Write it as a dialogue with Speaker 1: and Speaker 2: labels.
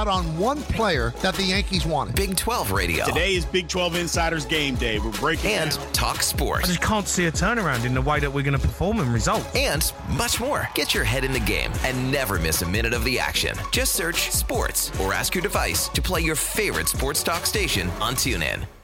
Speaker 1: out on one player that the Yankees wanted.
Speaker 2: Big 12 radio.
Speaker 3: Today is Big 12 Insiders Game Day. We're breaking
Speaker 2: and
Speaker 3: down.
Speaker 2: talk sports.
Speaker 4: I just can't see a turnaround in the way that we're going to perform and result.
Speaker 2: And much more. Get your head in the game and never miss a minute of the action. Just search sports or ask your device to play your favorite sports talk station on TuneIn.